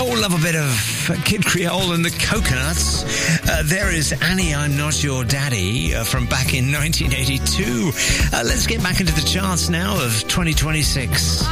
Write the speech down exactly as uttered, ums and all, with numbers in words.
Oh, love a bit of Kid Creole and the Coconuts. Uh, there is Annie, I'm Not Your Daddy uh, from back in nineteen eighty-two. Uh, let's get back into the charts now of twenty twenty-six.